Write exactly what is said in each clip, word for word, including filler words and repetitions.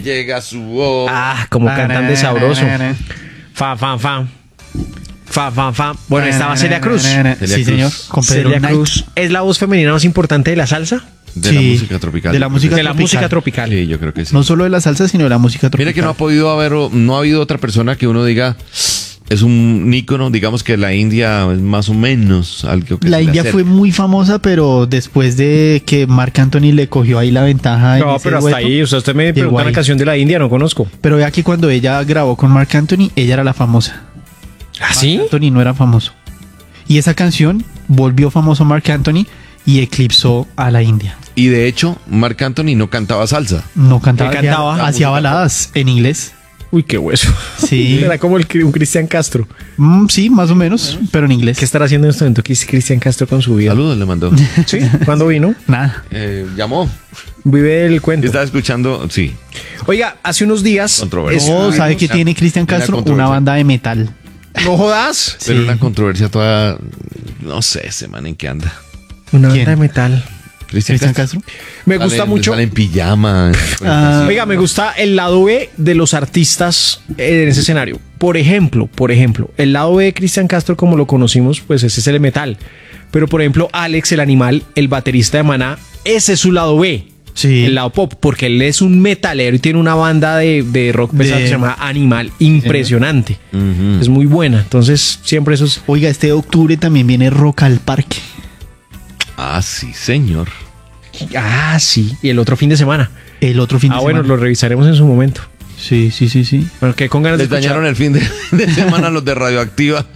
llega su voz. Ah, como cantan de sabroso. Fa, fa, fa. Fa, fa, fa. Bueno, estaba Celia Cruz. Celia Sí, Cruz. señor. Con Pedro Celia Knight. Cruz es la voz femenina más importante de la salsa. De Sí, la música tropical. de la música De la tropical. música tropical. Sí, yo creo que sí. No solo de la salsa, sino de la música tropical. Mira que no ha podido haber, no ha habido otra persona que uno diga, es un ícono, digamos que la India es más o menos algo que La se le India acerca. fue muy famosa, pero después de que Marc Anthony le cogió ahí la ventaja. en No, ese pero hasta dueto, ahí. O sea, usted me llegó pregunta una ahí. canción de la India, no conozco. Pero vea que cuando ella grabó con Marc Anthony, ella era la famosa. ¿Ah, sí? Marc Anthony no era famoso. Y esa canción volvió famoso Marc Anthony y eclipsó a la India. Y de hecho, Marc Anthony no cantaba salsa. No cantaba, ¿Qué cantaba? hacía- hacía baladas en inglés. Uy, qué hueso. Sí. Era como el, un Cristian Castro. Mm, sí, más o menos, pero en inglés. ¿Qué estará haciendo en este momento Cristian Castro con su vida? Saludos le mandó. ¿Sí? ¿Cuándo vino? Nada. Eh, llamó. Vive el cuento. Estaba escuchando, sí. Oiga, hace unos días... Controversia. No, ¿sabe qué una- tiene Cristian una Castro? controversia. Una banda de metal. No jodas. Pero Sí. una controversia toda, no sé, ese man en qué anda. Una ¿Quién? banda de metal. Cristian Castro. Me Sale- gusta mucho... Sale en pijama. Ah. Oiga, me gusta el lado B de los artistas en ese escenario. Por ejemplo, por ejemplo, el lado B de Cristian Castro, como lo conocimos, pues ese es el metal. Pero por ejemplo, Alex, el animal, el baterista de Maná, ese es su lado B. Sí. El lado pop, porque él es un metalero y tiene una banda de, de rock pesado De- que se llama Animal, impresionante. Ujú. Es muy buena. Entonces, siempre eso es... Oiga, este octubre también viene Rock al Parque. Ah, sí, señor. Ah, sí. Y el otro fin de semana. El otro fin de Ah, bueno, semana. lo revisaremos en su momento. Sí, sí, sí, sí. Bueno, que con ganas Les de escuchar. dañaron el fin de, de semana los de Radioactiva.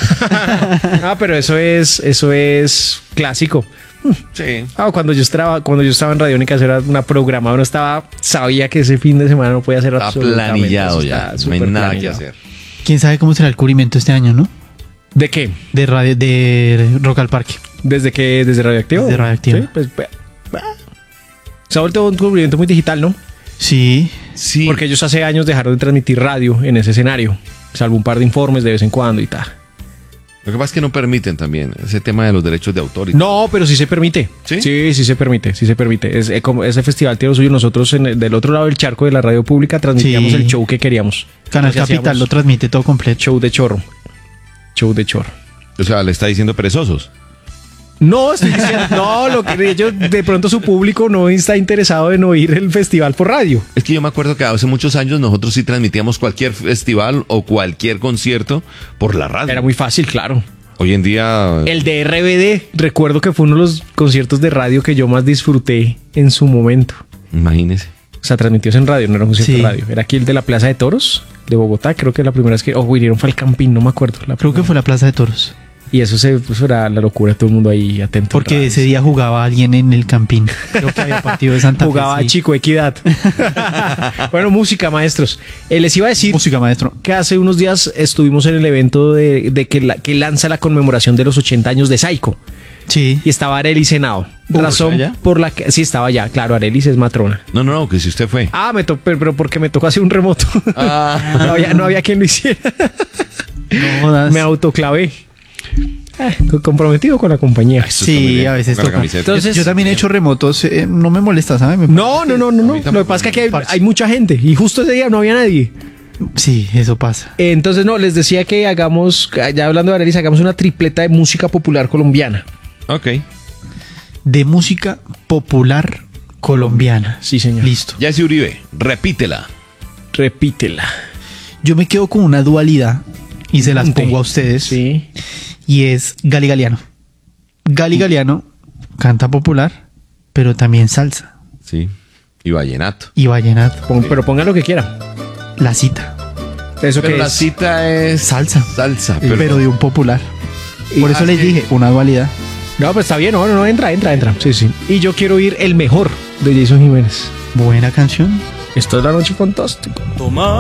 Ah, pero eso es, eso es clásico. Sí. Ah, cuando yo estaba, cuando yo estaba en Radiónica, eso era una programada, no estaba, sabía que ese fin de semana no podía hacer Está absolutamente. planillado Eso ya. está No hay súper nada que planillado. hacer. ¿Quién sabe cómo será el cubrimiento este año, no? ¿De qué? De radio, de Rock al Parque. ¿Desde qué? ¿Desde Radioactivo? Desde Radioactivo. Sí, pues, pues, bah. Se ha vuelto un cubrimiento muy digital, ¿no? Sí. Sí. Porque ellos hace años dejaron de transmitir radio en ese escenario, salvo un par de informes de vez en cuando y tal. Lo que pasa es que no permiten también ese tema de los derechos de autor. y No, pero sí se permite. ¿Sí? Sí, sí se permite, sí se permite. Es, eh, como ese festival tiene lo suyo. Nosotros en el- del otro lado del charco de la radio pública transmitíamos Sí. el show que queríamos. Canal Entonces Capital hacíamos lo transmite todo completo. Show de chorro. Show de chorro. O sea, le está diciendo perezosos. No, estoy diciendo, no, lo que ellos, de pronto su público no está interesado en oír el festival por radio. Es que yo me acuerdo que hace muchos años nosotros sí transmitíamos cualquier festival o cualquier concierto por la radio. Era muy fácil, claro. Hoy en día... El de R B D, recuerdo que fue uno de los conciertos de radio que yo más disfruté en su momento. Imagínese. O sea, transmitidos en radio, no era un concierto Sí. de radio. Era aquí el de la Plaza de Toros de Bogotá. Creo que la primera vez que... O vinieron fue al Campín, no me acuerdo. La Creo que fue la Plaza de Toros. Y eso, se, eso era la locura, todo el mundo ahí atento. Porque Radio. ese día jugaba alguien en el Campín. Creo que había partido de Santa Fe. Jugaba sí. Chico Equidad. Bueno, música, maestros. Eh, les iba a decir Música, maestro. que hace unos días estuvimos en el evento de, de que, la, que lanza la conmemoración de los ochenta años de Saico. Sí. Y estaba Arelis Henao. Uf, Razón ¿allá? por la que... Sí, estaba allá. Claro, Arelis es matrona. No, no, no, que si usted fue. Ah, me tocó, pero, pero porque me tocó hacer un remoto. Ah. no, había, no había quien lo hiciera. No jodas. Me autoclavé. Eh, comprometido con la compañía. Eso está muy Sí, bien. a veces Con la toca. camiseta. Entonces- yo también he hecho remotos. eh, no me molesta, ¿sabes? Me- No, no, no, no, no. mí Lo tampoco que pasa es que aquí hay, Parce. hay mucha gente y justo ese día no había nadie. Sí, eso pasa. Entonces, no, les decía que hagamos, ya hablando de Arelis, hagamos una tripleta de música popular colombiana. Ok. De música popular colombiana. Sí, señor. Listo. Jessy Uribe, repítela. Repítela. Yo me quedo con una dualidad y se las Monte. pongo a ustedes. Sí. Y es Gali Galiano. Gali Galiano canta popular, pero también salsa Sí. Y vallenato. y vallenato. Pon- pero ponga lo que quiera. La cita, Eso Pero que la es. cita es... salsa, Salsa. pero, Pero, de un popular. Por eso Ah, les sí. dije, una dualidad. No, pues está bien, no, no, no, entra, entra, entra. Sí, sí. Y yo quiero oír el mejor de Jason Jiménez. Buena canción. Esto es La Noche Fantástica.